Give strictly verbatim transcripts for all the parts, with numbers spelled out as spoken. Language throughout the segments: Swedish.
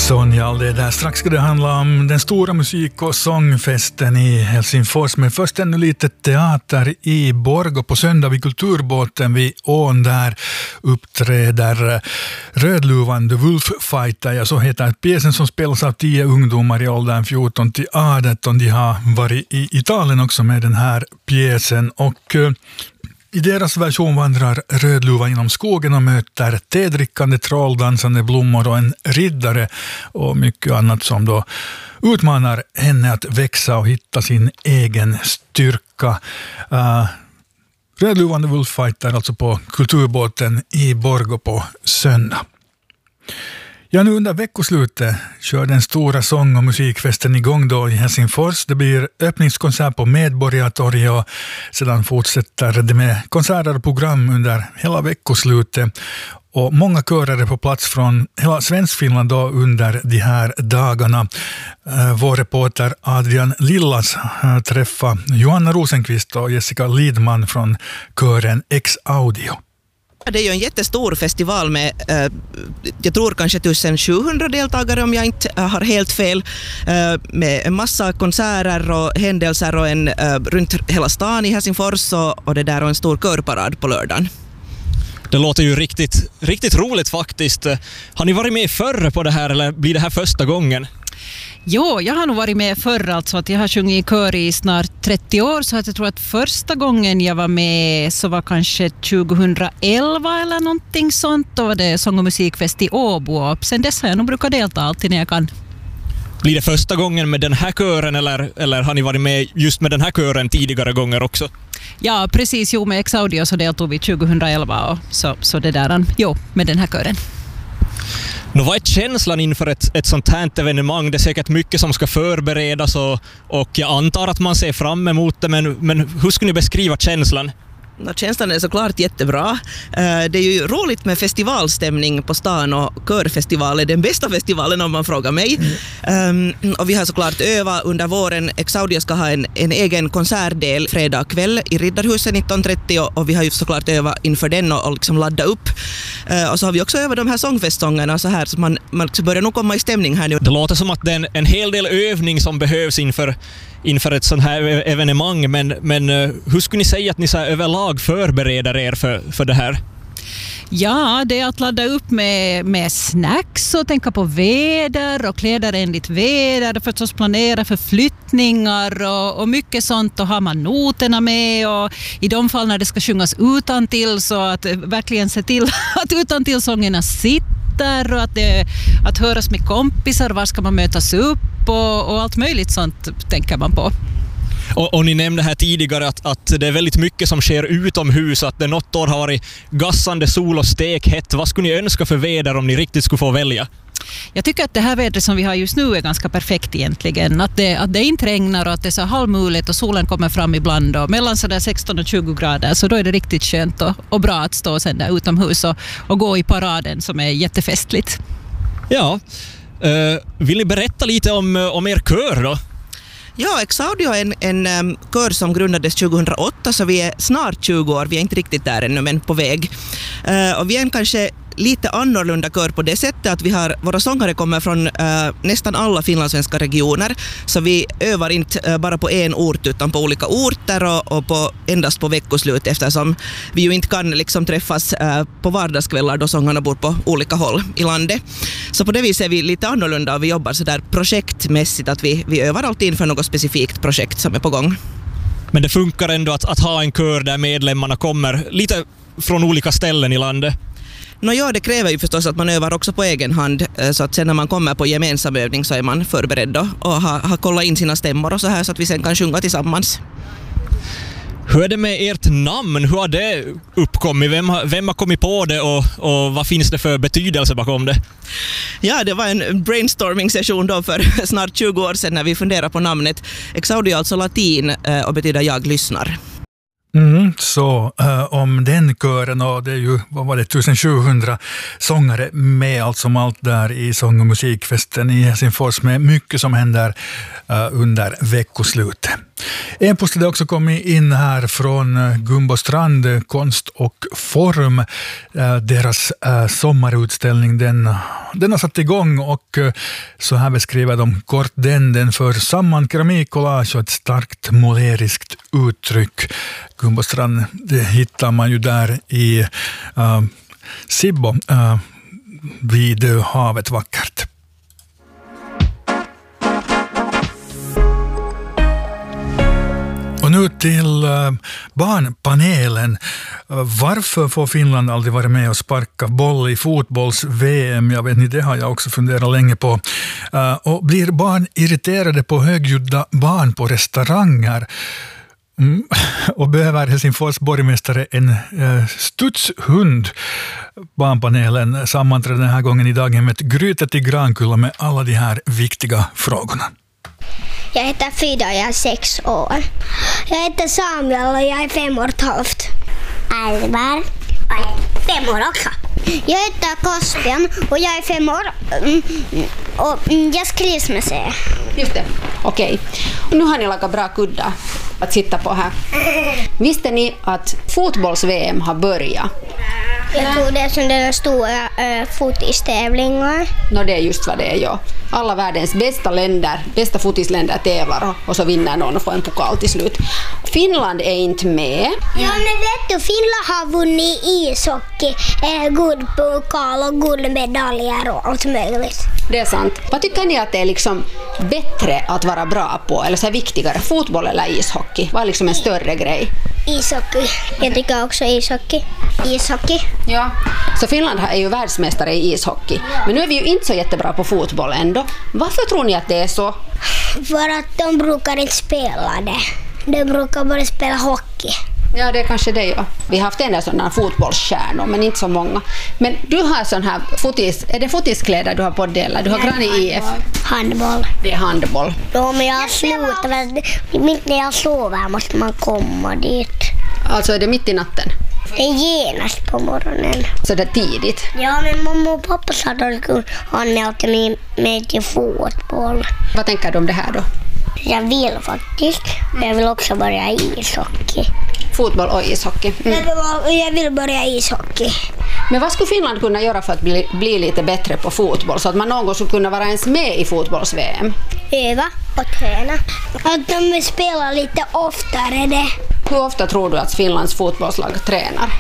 Sonja, det där strax ska det handla om den stora musik- och sångfesten i Helsingfors. Men först ännu lite teater i Borgå. På söndag vid Kulturbåten vid ån där uppträder Rödluvan The Wolf Fighter. Ja, så heter pjäsen som spelas av tio ungdomar i åldern fjorton till arton. De har varit i Italien också med den här pjäsen och i deras version vandrar Rödluva genom skogen och möter tedrickande trolldansande blommor och en riddare och mycket annat som då utmanar henne att växa och hitta sin egen styrka. Uh, Rödluvan The Wolf Fighter alltså på Kulturbåten i Borgå på söndag. Ja, nu under veckoslutet kör den stora sång- och musikfesten igång då i Helsingfors. Det blir öppningskonsert på Medborgartorget och sedan fortsätter det med konserter och program under hela veckoslutet. Och många körer är på plats från hela Svenskfinland då under de här dagarna. Vår reporter Adrian Lillas träffar Johanna Rosenqvist och Jessica Lidman från kören Ex Audio. Det är ju en jättestor festival med, eh, jag tror kanske sjuttonhundra deltagare om jag inte eh, har helt fel, eh, med en massa konserter och händelser och en, eh, runt hela stan i Helsingfors och, och det där och en stor körparad på lördagen. Det låter ju riktigt, riktigt roligt faktiskt. Har ni varit med förr på det här eller blir det här första gången? Jo, jag har nog varit med förr, alltså att jag har sjungit i kör i snart trettio år, så att jag tror att första gången jag var med så var kanske tjugohundraelva eller någonting sånt. Då var det sång- och musikfest i Åbo och sen dess har jag nog brukat delta alltid när jag kan. Blir det första gången med den här kören eller, eller har ni varit med just med den här kören tidigare gånger också? Ja, precis. Jo, med Ex Audio så deltog vi tjugohundraelva och så, så det där, jo, med den här kören. Nå, vad är känslan inför ett, ett sånt här evenemang? Det är säkert mycket som ska förberedas och, och jag antar att man ser fram emot det, men, men hur skulle ni beskriva känslan? Känslan är såklart jättebra. Det är ju roligt med festivalstämning på stan och körfestival är den bästa festivalen om man frågar mig. Mm. Um, och vi har såklart övat under våren. Ex Audio ska ha en, en egen konsertdel fredag kväll i Riddarhuset nitton trettio och vi har ju såklart övat inför den och, och liksom ladda upp. Uh, och så har vi också övat de här sångfestsångerna så här så man, man börjar nog komma i stämning här nu. Det låter som att det är en, en hel del övning som behövs inför inför ett sånt här evenemang, men, men hur skulle ni säga att ni så här överlag förbereder er för, för det här? Ja, det är att ladda upp med, med snacks och tänka på väder och kläder enligt väder, för att planera för flyttningar och, och mycket sånt, och har man noterna med och i de fall när det ska sjungas utantill så att verkligen se till att utantillsångerna sitter och att, det, att höras med kompisar, var ska man mötas upp och, och allt möjligt sånt tänker man på. Och, och ni nämnde här tidigare att, att det är väldigt mycket som sker utomhus, att det något år har varit gassande sol och stekhett. Vad skulle ni önska för väder om ni riktigt skulle få välja? Jag tycker att det här vädret som vi har just nu är ganska perfekt egentligen. Att det, att det inte regnar och att det är så halvmuligt och solen kommer fram ibland och mellan sådär sexton och tjugo grader, så då är det riktigt skönt och, och bra att stå sen där utomhus och, och gå i paraden som är jättefestligt. Ja, uh, vill ni berätta lite om, om er kör då? Ja, Ex Audio är en, en um, kör som grundades tjugohundraåtta, så vi är snart tjugo år. Vi är inte riktigt där ännu, men på väg. Uh, och vi är en kanske lite annorlunda kör på det sättet att vi har, våra sångare kommer från uh, nästan alla finlandssvenska regioner, så vi övar inte uh, bara på en ort utan på olika orter och, och på, endast på veckoslut, eftersom vi ju inte kan liksom träffas uh, på vardagskvällar då sångarna bor på olika håll i landet. Så på det viset är vi lite annorlunda och vi jobbar så där projektmässigt, att vi, vi övar alltid inför något specifikt projekt som är på gång. Men det funkar ändå att, att ha en kör där medlemmarna kommer lite från olika ställen i landet? Nå ja, det kräver ju förstås att man övar också på egen hand, så att sen när man kommer på gemensam övning så är man förberedd och har, har kollat in sina stämmor och så här, så att vi sen kan sjunga tillsammans. Hur är det med ert namn? Hur har det uppkommit? Vem har, vem har kommit på det och, och vad finns det för betydelse bakom det? Ja, det var en brainstorming-session då för snart tjugo år sedan när vi funderade på namnet. Ex Audio är alltså latin och betyder jag lyssnar. Mm, så uh, om den kören, och det är ju, vad var det, sjuttonhundra sångare med allt som allt där i sång- och musikfesten i Helsingfors, med mycket som händer uh, under veckoslutet. En post har också kommit in här från uh, Gumbo Strand, Konst och Form. Uh, deras uh, sommarutställning, den, den har satt igång, och uh, så här beskriver de kort den, den för samman keramik, collage och ett starkt måleriskt uttryck. Gumbo Strand, det hittar man ju där i uh, Sibbo uh, vid havet vackert. Och nu till uh, barnpanelen. Uh, varför får Finland aldrig vara med och sparka boll i fotbolls-V M? Jag vet inte, det har jag också funderat länge på. Uh, och blir barn irriterade på högljudda barn på restauranger? Mm. Och behöver Helsingfors borgmästare en eh, studshund? Barnpanelen sammanträder den här gången i daghemmet Grytet i Grankulla med alla de här viktiga frågorna. Jag heter Frida och jag är sex år. Jag heter Samuel och jag är fem och ett halvt. Alvar och jag är fem år också. Jag heter Kaspian och jag är fem år. Mm, och jag skrivs med C. Just det, okej. Okay. Nu har ni lagat bra kuddar att sitta på här. Visste ni att fotbolls-V M har börjat? Jag tror det är som den stora äh, fotistävlingar. Nå, det är just vad det är, ja. Alla världens bästa länder, bästa fotisländer tävlar och, och så vinner någon och får en pokal till slut. Finland är inte med. Ja, men vet du, Finland har vunnit ishockey, äh, guldpokal och guldmedaljer och allt möjligt. Det är sant. Vad tycker ni att det är liksom bättre att vara bra på, eller så är viktigare, fotboll eller ishockey? Vad är liksom en större grej? Ishockey. Jag tycker också ishockey. Ishockey. Ja, så Finland är ju världsmästare i ishockey. Men nu är vi ju inte så jättebra på fotboll ändå. Varför tror ni att det är så? För att de brukar inte spela det. De brukar bara spela hockey. Ja, det är kanske det, ja. Vi har haft en del sådana fotbollsstjärnor, men inte så många. Men du har sån här fotis, är det fotiskläder du har på det, eller? Du har Granny I F. Handboll. Det är handboll. Ja, men jag slutar. Mitt när jag sover måste man komma dit. Alltså är det mitt i natten? Det är genast på morgonen. Så det är tidigt? Ja, men mamma och pappa sa att de skulle anmäla mig med till fotboll. Vad tänker du om det här då? Jag vill faktiskt. Jag vill också börja ishockey. Fotboll och ishockey. Mm. Jag vill börja ishockey. Men vad skulle Finland kunna göra för att bli, bli lite bättre på fotboll? Så att man någon gång skulle kunna vara ens med i fotbolls-V M? Öva och träna. Att de spelar lite oftare det. Hur ofta tror du att Finlands fotbollslag tränar?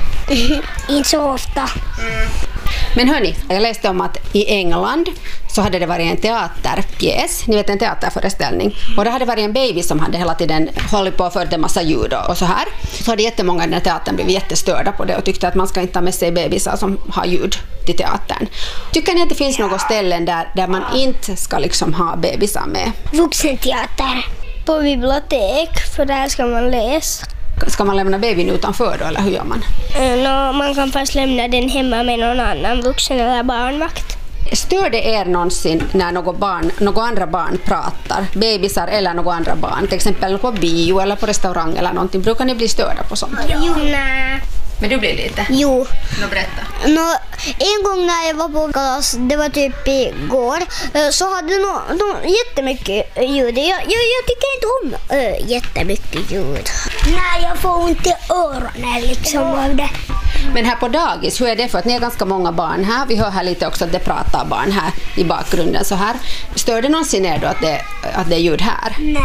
Inte så ofta. Mm. Men hörni, jag läste om att i England så hade det varit en teaterpjäs, ni vet en teaterföreställning, och det hade varit en baby som hade hela tiden hållit på och fört en massa ljud och så här. Så hade jättemånga i den här teatern blivit jättestörda på det och tyckte att man ska inte ha med sig bebisar som har ljud till teatern. Tycker ni att det finns något ställen där, där man inte ska liksom ha bebisar med? Vuxenteater. På bibliotek, för där ska man läsa. Ska man lämna babyn utanför då, eller hur gör man? No, man kan fast lämna den hemma med någon annan vuxen eller barnvakt. Stör det er någonsin när något, barn, något andra barn pratar? Bebisar eller något andra barn? Till exempel på bio eller på restaurang eller någonting. Brukar ni bli störda på sånt? Jo, nej. Men du blir lite? Jo. Nå, berätta. Nå, en gång när jag var på klass, det var typ igår, så hade de no, no, jättemycket ljud. Jag, jag, jag tycker inte om äh, jättemycket ljud. Nej, jag får ont i öronen liksom av det. Men här på dagis, hur är det? För att ni är ganska många barn här. Vi hör här lite också att det pratar barn här i bakgrunden så här. Stör det någonsin er då att det, att det är ljud här? Nej,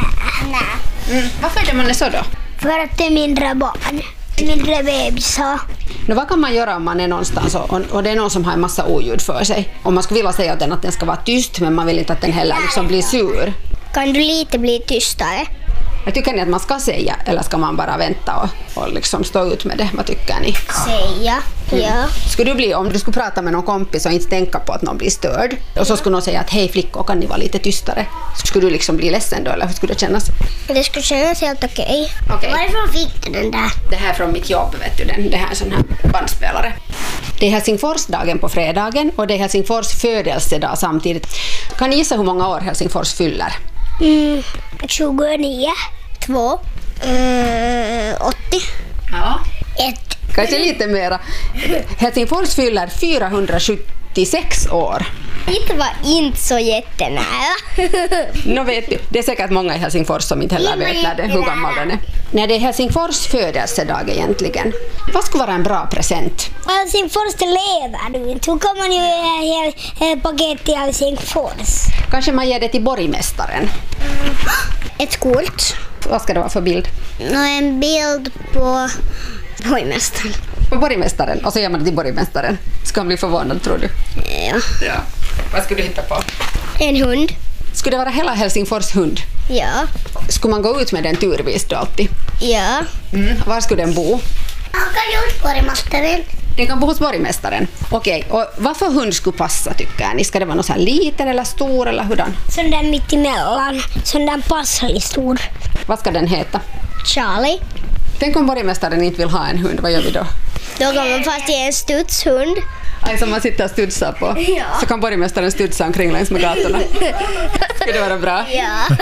nej. Mm. Varför är det man är så då? För att det är mindre barn. Mindre bebisar. Nu, vad kan man göra om man är någonstans och, och det är någon som har en massa oljud för sig? Om man skulle vilja säga åt den att den ska vara tyst, men man vill inte att den heller liksom blir sur. Kan du lite bli tystare? Jag tycker ni att man ska säga, eller ska man bara vänta och, och liksom stå ut med det? Vad tycker ni? Säga, mm. Ja. Skulle du bli, om du skulle prata med någon kompis och inte tänka på att någon blir störd, och så skulle någon säga att hej flickor, kan ni vara lite tystare? Skulle du liksom bli ledsen då, eller hur skulle det kännas? Det skulle kännas helt okej. Okay. Varifrån fick du den där? Det här är från mitt jobb, vet du, den, det här är en sån här bandspelare. Det är Helsingforsdagen på fredagen och det är Helsingfors födelsedag samtidigt. Kan ni gissa hur många år Helsingfors fyller? Mm, tjugonio. Två. Mm, åttio. Ja. Ett. Kanske lite mera. Helsingfors fyller fyrahundrasjuttiosex år. Det var inte så jättenära. Nå vet du, det är säkert många i Helsingfors som inte heller vet när det, hur gammal den är. När det är Helsingfors födelsedag egentligen, vad skulle vara en bra present? Helsingfors lever du inte. Hur kommer man ju en hel paket till Helsingfors? Kanske man ger det till borgmästaren. Ett kort. Vad ska det vara för bild? Och en bild på borgmästaren. På borgmästaren, och så ger man det till borgmästaren. Ska han bli förvånad, tror du? Ja. Ja. Vad skulle du hitta på? En hund. Skulle det vara hela Helsingfors hund? Ja. Skulle man gå ut med den turvis då alltid? Ja. Mm. Var skulle den bo? Han kan ju hos borgmästaren. Den kan bo hos borgmästaren. Okej, och vad för hund skulle passa tycker ni? Ska det vara någon så här liten eller stor eller hurdan? Sån där mitt emellan. Sån där passlig stor. Vad ska den heta? Charlie. Tänk om borgmästaren inte vill ha en hund, vad gör vi då? Då kan man fast ge en studshund. Alltså man sitter och studsar på. Ja. Så kan borgmästaren studsa omkring längs med gatorna. Skulle det vara bra? Ja.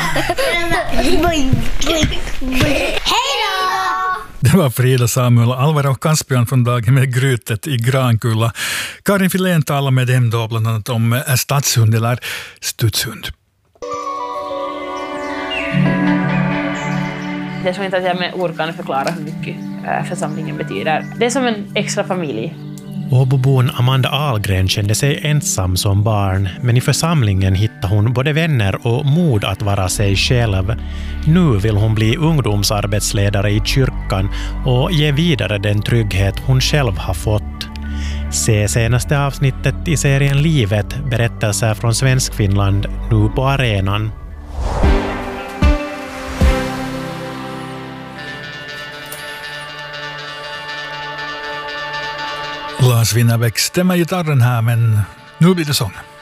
Hej då! Det var Frida Samuel, Alvaro Kaspian från Dagen med grytet i Grankulla. Karin Filén talar med dem då bland annat om stadshund eller studshund. Jag tror inte att jag med ord kan förklara hur mycket församlingen betyder. Det är som en extra familj. Åbobon Amanda Ahlgren kände sig ensam som barn, men i församlingen hittade hon både vänner och mod att vara sig själv. Nu vill hon bli ungdomsarbetsledare i kyrkan och ge vidare den trygghet hon själv har fått. Se senaste avsnittet i serien Livet, berättelser från Svenskfinland, nu på arenan. Lars Winnerbäck stämmer gitarren här, men nu blir det sång.